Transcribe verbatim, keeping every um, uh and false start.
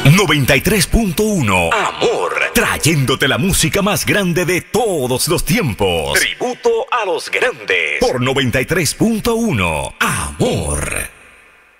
noventa y tres punto uno Amor, trayéndote la música más grande de todos los tiempos. Tributo a los grandes por noventa y tres punto uno Amor.